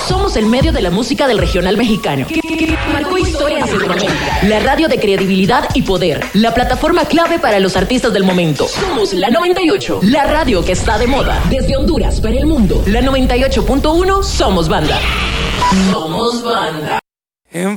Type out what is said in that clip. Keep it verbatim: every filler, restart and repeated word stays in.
Somos el medio de la música del regional mexicano, que, que- que marcó historia en Centroamérica. La radio de credibilidad y poder. La plataforma clave para los artistas del momento. Somos la noventa y ocho, la radio que está de moda. Desde Honduras para el mundo. La noventa y ocho punto uno, somos banda. Somos banda.